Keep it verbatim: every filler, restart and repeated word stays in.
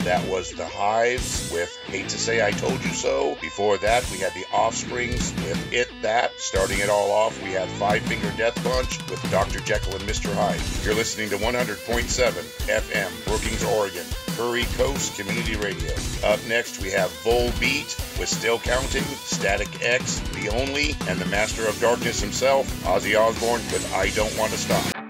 That was The Hives with Hate to Say I Told You So. Before that, we had The Offsprings with It That. Starting it all off, we had Five Finger Death Punch with Doctor Jekyll and Mister Hyde. You're listening to one hundred point seven F M, Brookings, Oregon, Prairie Coast Community Radio. Up next, we have Volbeat with Still Counting, Static X, The Only, and the Master of Darkness himself, Ozzy Osbourne with I Don't Want to Stop.